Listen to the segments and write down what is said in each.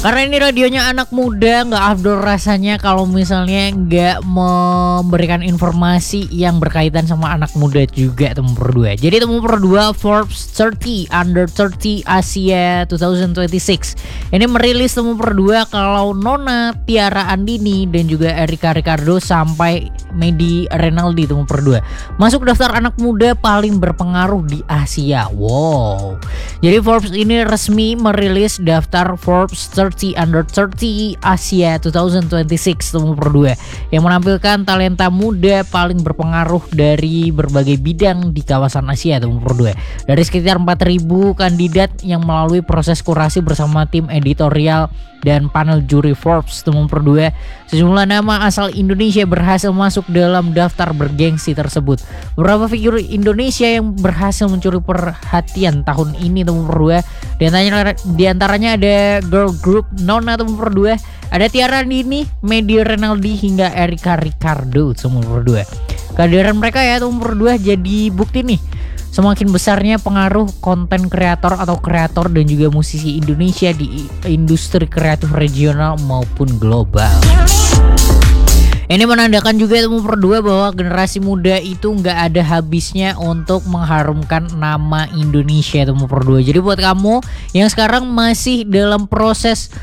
Karena ini radionya anak muda, nggak afdol rasanya kalau misalnya nggak memberikan informasi yang berkaitan sama anak muda juga, teman berdua. Jadi teman berdua, Forbes 30 Under 30 Asia 2026 ini merilis teman berdua kalau Nona, Tiara Andini dan juga Erika Ricardo sampai Medi Renaldi teman berdua masuk daftar anak muda paling berpengaruh di Asia. Wow. Jadi Forbes ini resmi merilis daftar Forbes 30 Under 30 Asia 2026 teman berdua yang menampilkan talenta muda paling berpengaruh dari berbagai bidang di kawasan Asia teman berdua. Dari sekitar 4.000 kandidat yang melalui proses kurasi bersama tim editorial dan panel juri Forbes teman berdua, sejumlah nama asal Indonesia berhasil masuk dalam daftar bergengsi tersebut. Beberapa figur Indonesia yang berhasil mencuri perhatian tahun ini teman berdua, di antaranya ada girl group Nona teman berdua, ada Tiara Andini, Medi Renaldi hingga Erika Ricardo teman berdua. Kehadiran mereka ya teman berdua jadi bukti nih semakin besarnya pengaruh konten kreator atau kreator dan juga musisi Indonesia di industri kreatif regional maupun global. Ini menandakan juga teman berdua bahwa generasi muda itu nggak ada habisnya untuk mengharumkan nama Indonesia teman berdua. Jadi buat kamu yang sekarang masih dalam proses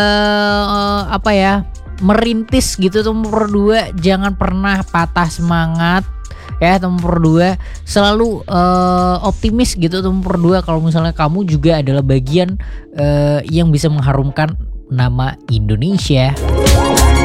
merintis gitu teman berdua, jangan pernah patah semangat. Ya teman berdua, selalu optimis gitu teman berdua kalau misalnya kamu juga adalah bagian yang bisa mengharumkan nama Indonesia.